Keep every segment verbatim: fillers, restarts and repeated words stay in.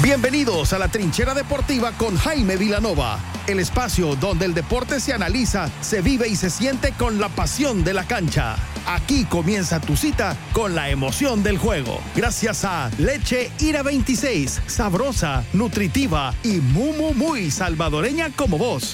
Bienvenidos a la Trinchera Deportiva con Jaime Vilanova, el espacio donde el deporte se analiza, se vive y se siente con la pasión de la cancha. Aquí comienza tu cita con la emoción del juego. Gracias a Leche Ira veintiséis, sabrosa, nutritiva y muy, muy, muy salvadoreña como vos.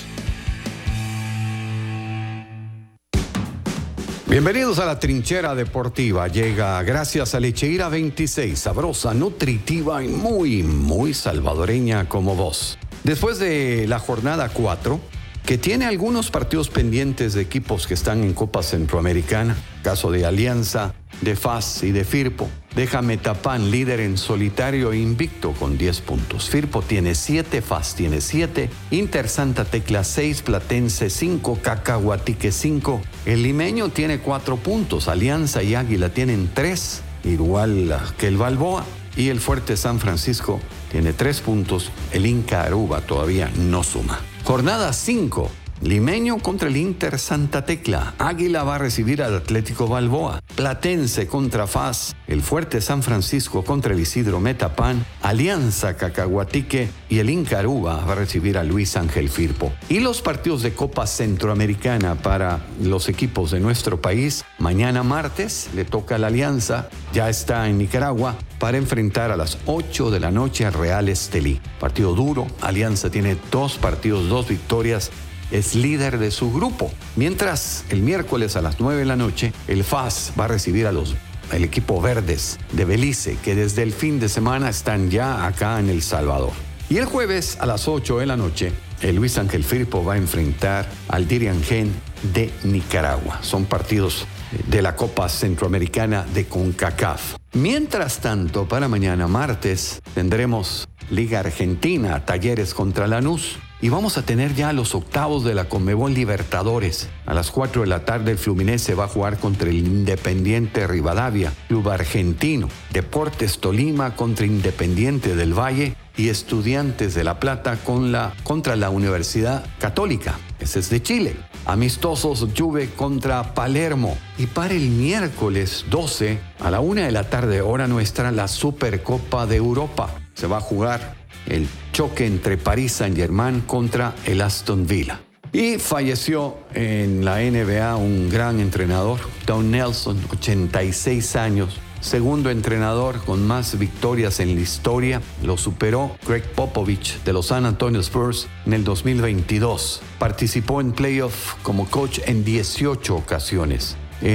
Bienvenidos a la Trinchera Deportiva. Llega gracias a Leche Ira veintiséis, sabrosa, nutritiva y muy, muy salvadoreña como vos. Después de la jornada cuatro, que tiene algunos partidos pendientes de equipos que están en Copa Centroamericana, caso de Alianza, de F A S y de Firpo, deja Metapán líder en solitario e invicto con diez puntos. Firpo tiene siete, F A S tiene siete, Inter Santa Tecla seis, Platense cinco, Cacahuatique cinco. El limeño tiene cuatro puntos, Alianza y Águila tienen tres, igual que el Balboa. Y el Fuerte San Francisco tiene tres puntos, el Inca Aruba todavía no suma. Jornada cinco. Limeño contra el Inter Santa Tecla. Águila va a recibir al Atlético Balboa. Platense contra F A S. El Fuerte San Francisco contra el Isidro Metapán. Alianza Cacahuatique y el Inca Aruba va a recibir a Luis Ángel Firpo. Y los partidos de Copa Centroamericana para los equipos de nuestro país. Mañana martes le toca a la Alianza. Ya está en Nicaragua para enfrentar a las ocho de la noche a Real Estelí. Partido duro. Alianza tiene dos partidos, dos victorias. Es líder de su grupo. Mientras el miércoles a las nueve de la noche, el F A S va a recibir a los, el equipo Verdes de Belice, que desde el fin de semana están ya acá en El Salvador. Y el jueves a las ocho de la noche, el Luis Ángel Firpo va a enfrentar al Dirian Gen de Nicaragua. Son partidos de la Copa Centroamericana de CONCACAF. Mientras tanto, para mañana martes, tendremos Liga Argentina, Talleres contra Lanús. Y vamos a tener ya los octavos de la Conmebol Libertadores. A las cuatro de la tarde el Fluminense va a jugar contra el Independiente Rivadavia, Club Argentino. Deportes Tolima contra Independiente del Valle y Estudiantes de La Plata con la, contra la Universidad Católica. Ese es de Chile. Amistosos Juve contra Palermo. Y para el miércoles doce, a la una de la tarde, hora nuestra, la Supercopa de Europa. Se va a jugar el choque entre París Saint-Germain contra el Aston Villa. Y falleció en la N B A un gran entrenador, Don Nelson, ochenta y seis años. Segundo entrenador con más victorias en la historia. Lo superó Greg Popovich de los San Antonio Spurs en el dos mil veintidós. Participó en playoff como coach en dieciocho ocasiones.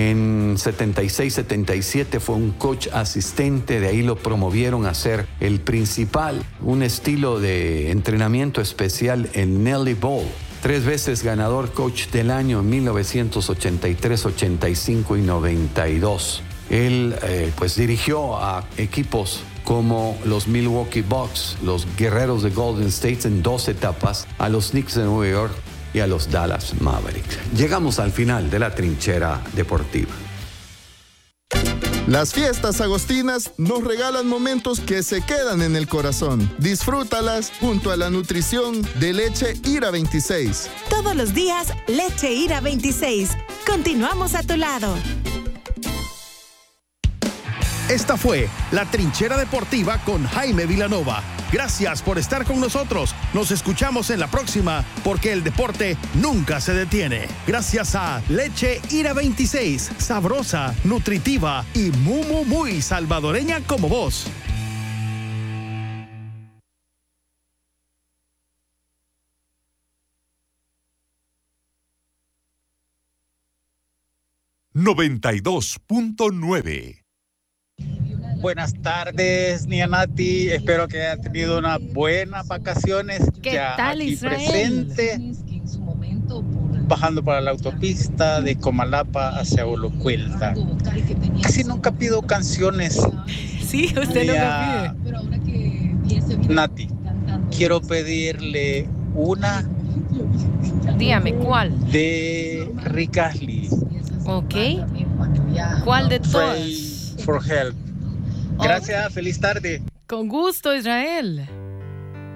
En setenta y seis setenta y siete fue un coach asistente, de ahí lo promovieron a ser el principal, un estilo de entrenamiento especial en Nelly Bowl. Tres veces ganador coach del año en mil novecientos ochenta y tres, ochenta y cinco y noventa y dos. Él eh, pues dirigió a equipos como los Milwaukee Bucks, los Guerreros de Golden State en dos etapas, a los Knicks de Nueva York y a los Dallas Mavericks. Llegamos al final de la Trinchera Deportiva. Las fiestas agostinas nos regalan momentos que se quedan en el corazón. Disfrútalas junto a la nutrición de Leche Ira veintiséis. Todos los días, Leche Ira veintiséis. Continuamos a tu lado. Esta fue la Trinchera Deportiva con Jaime Vilanova. Gracias por estar con nosotros. Nos escuchamos en la próxima, porque el deporte nunca se detiene. Gracias a Leche Ira veintiséis, sabrosa, nutritiva y muy, muy, muy salvadoreña como vos. noventa y dos punto nueve. Buenas tardes, Nia Nati. Espero que haya tenido unas buenas vacaciones. ¿Qué ya tal, aquí Israel? presente, bajando para la autopista de Comalapa hacia Olocuelta. Casi nunca pido canciones. Sí, usted Nia nunca pide. Nati, quiero pedirle una Dígame, ¿cuál? de Rick Astley. Ok. ¿Cuál de todas? Pray for Help. Gracias, feliz tarde. Con gusto, Israel.